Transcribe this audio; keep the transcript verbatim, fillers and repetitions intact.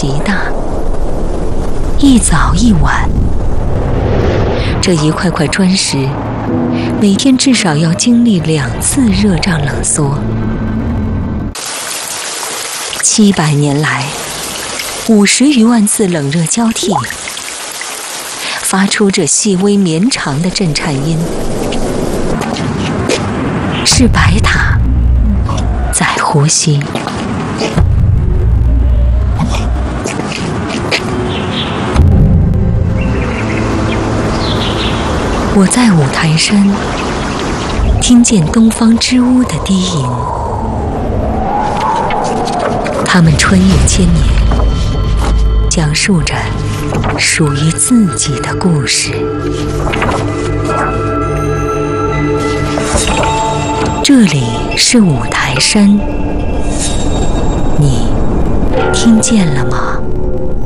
极大，一早一晚。这一块块砖石，每天至少要经历两次热胀冷缩。七百年来，五十余万次冷热交替，发出这细微绵长的震颤音，是白塔在呼吸。我在五台山听见东方之屋的低吟，他们穿越千年，讲述着属于自己的故事。这里是五台山，你听见了吗？